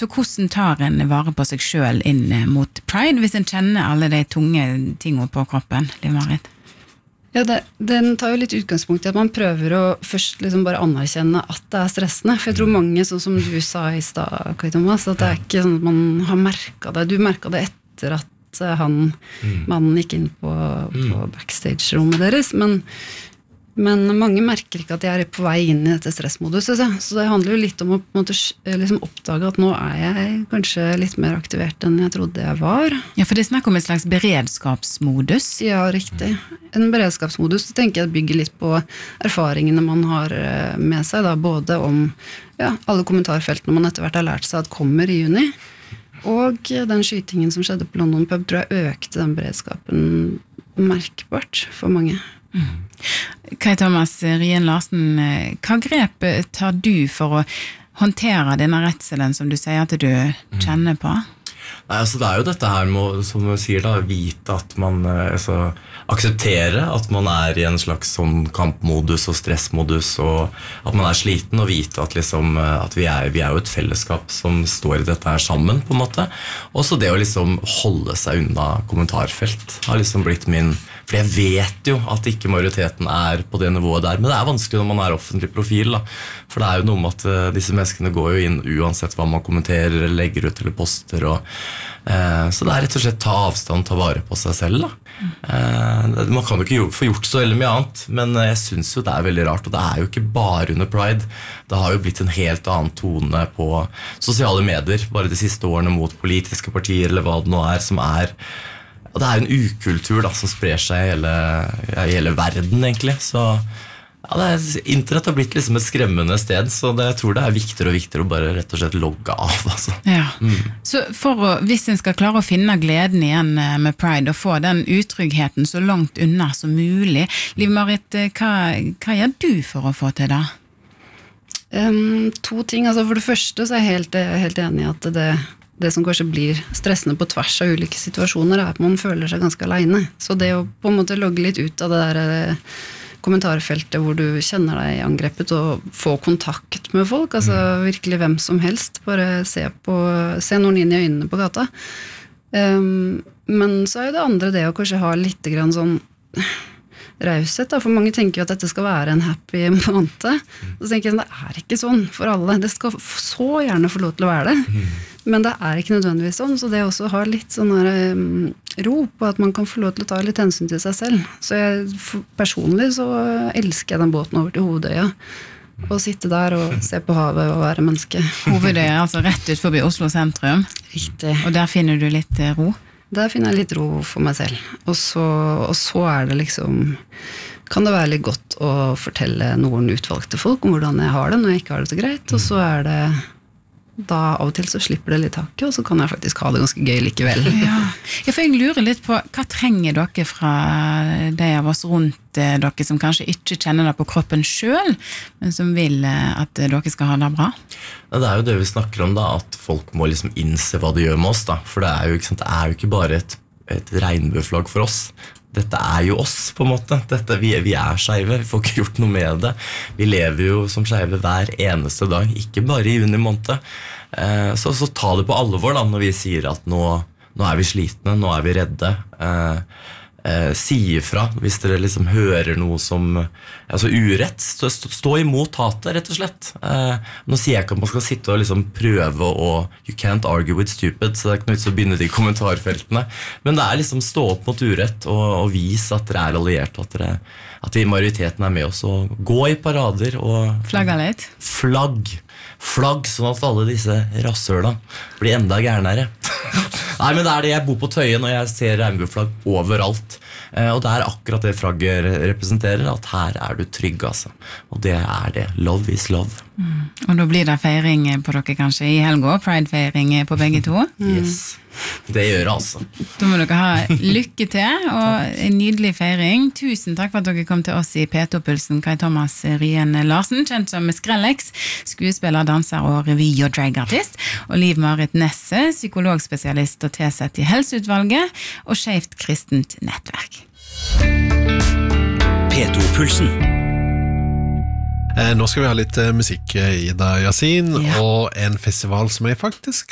Så hvordan tar en vare på seg selv inn mot Pride, hvis en kjenner alle de tunge tingene på kroppen, Liv-Marit? Ja, den tar jo litt utgangspunkt i at man prøver å først liksom bare anerkjenne at det stressende, for jeg tror mange, sånn som du sa i stad, Kai Thomas, at det ikke sånn at man har merket det, du merket det etter at mannen gikk inn på backstage-rommet deres, men mange merker ikke at jeg på vei inn i dette stressmoduset, så det handler jo litt om å på en måte, liksom oppdage at nå jeg kanskje litt mer aktivert enn jeg trodde jeg var. Ja, for det snakker om en slags beredskapsmodus. Ja, riktig. En beredskapsmodus, det tenker jeg bygger litt på erfaringene man har med seg, da, både om alle kommentarfeltene man etter hvert har lært seg at kommer i juni, og den skytingen som skjedde på London Pub, tror jeg økte den beredskapen merkbart for mange. Kai Thomas Rien Larsen, hva grep tar du for å håndtere denne redselen som du sier at du kjenner på? Nei, altså det jo dette her med, som du sier da, vite at man akseptere at man i en slags sånn kampmodus og stressmodus, og at man sliten, og vite at, liksom, at vi jo et fellesskap som står i dette her sammen, på en måte. Og så det å liksom holde seg unna kommentarfelt har liksom blitt min, for jeg vet jo at ikke majoriteten på det nivået der, men det vanskelig når man offentlig profil, da. For det jo noe med at disse menneskene går jo inn uansett hva man kommenterer, eller legger ut eller poster, så det rett og slett ta avstand, ta vare på seg selv, da. Man kan jo ikke få gjort så veldig mye annet, men jeg synes jo det veldig rart, og det jo ikke bare under Pride. Det har jo blitt en helt annen tone på sosiale medier, bare de siste årene mot politiske partier, eller hva det nå som og det en ukultur da, som sprer seg i hele verden, egentlig. Så ja, internett har blitt liksom et skremmende sted, så jeg tror det viktigere og viktigere å bare rett og slett logge av. Altså. Ja. Så hvis en skal klare å finne gleden igjen med Pride, og få den utryggheten så langt unna som mulig, Liv-Marit, hva gjør du for å få til det? To ting, altså for det første så jeg helt enig i at det som kanskje blir stressende på tvers av ulike situasjoner at man føler seg ganske alene. Så det å på en måte logge litt ut av det der kommentarfeltet hvor du kjenner deg angrepet og få kontakt med folk, altså virkelig hvem som helst, bare se noen inn i øynene på gata. Men så det andre det å kanskje ha litt grann sånn raushet, da, for mange tenker jo at dette skal være en happy måned. Så tenker jeg, det ikke sånn for alle. Det skal så gjerne få lov til å være det. Men det ikke nødvendigvis sånn, så det også har litt sånn ro på at man kan få lov til å ta litt hensyn til seg selv. Så personlig så elsker jeg den båten over til Hovedøya. Å sitte der og se på havet og være menneske. Hovedøya, altså rett ut forbi Oslo sentrum. Riktig. Og der finner du litt ro? Der finner jeg litt ro for meg selv. Og så det liksom, kan det være litt godt å fortelle noen utvalgte folk om hvordan jeg har det når jeg ikke har det så greit, og så det da av og til så slipper det litt taket, og så kan jeg faktisk ha det ganske gøy likevel. Ja, for jeg lurer litt på, hva trenger dere fra de av oss rundt dere som kanskje ikke kjenner det på kroppen selv, men som vil at dere skal ha det bra? Ja, det jo det vi snakker om da, at folk må liksom innse hva det gjør med oss da, for det jo ikke sant, det jo ikke bare et regnbueflagg for oss. Dette jo oss, på en måte. Vi skeive, vi får ikke gjort noe med det. Vi lever jo som skeive hver eneste dag, ikke bare i juni måned. Så ta det på alvor da, når vi sier at nå vi slitne, nå vi redde. Si ifra hvis dere liksom hører noe som altså urett, stå imot hatet rett og slett. Nå sier jeg ikke at man skal sitte og liksom prøve you can't argue with stupid, så det ikke noe vits å begynne de kommentarfeltene, men det liksom stå opp mot urett og vise at dere alliert, at vi i majoriteten med oss, og gå i parader og flagge litt. Flagg, sånn at alle disse rasshøla blir enda gærnere. Nei, men det det jeg bor på Tøyen, og jeg ser regnbueflagg overalt. Og det akkurat det flagget representerer, at her du trygg, altså. Og det det. Love is love. Og da blir det feiring på dere kanskje i helga, Pride-feiring på begge to? Yes, det gjør det altså. Da må dere ha lykke til, og en nydelig feiring. Tusen takk for at dere kom til oss i P2-pulsen, Kai Thomas Rien Larsen, kjent som Skrellex, skuespiller, danser og revy- og dragartist, og Liv-Marit Nesse, psykologspesialist og tilsett i Helseutvalget, og Skjevt kristent nettverk. P2-pulsen. Nå skal vi ha litt musikk, Ida Yasin, og en festival som jeg faktisk